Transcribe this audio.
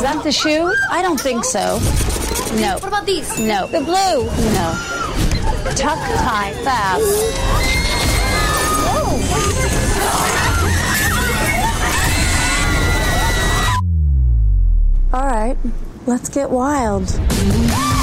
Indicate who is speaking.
Speaker 1: that the shoe? I don't think so. No.
Speaker 2: What about these?
Speaker 1: No.
Speaker 2: The blue?
Speaker 1: No. Tuck, tie, fab.
Speaker 3: All right, let's get wild.